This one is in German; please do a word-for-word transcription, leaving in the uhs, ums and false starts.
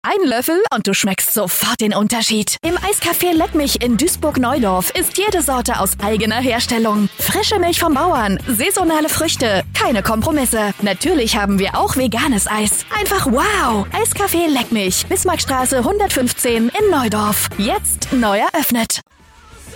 Ein Löffel und du schmeckst sofort den Unterschied. Im Eiscafé Leckmich in Duisburg-Neudorf ist jede Sorte aus eigener Herstellung. Frische Milch vom Bauern, saisonale Früchte, keine Kompromisse. Natürlich haben wir auch veganes Eis. Einfach wow! Eiscafé Leckmich, Bismarckstraße hundertfünfzehn in Neudorf. Jetzt neu eröffnet.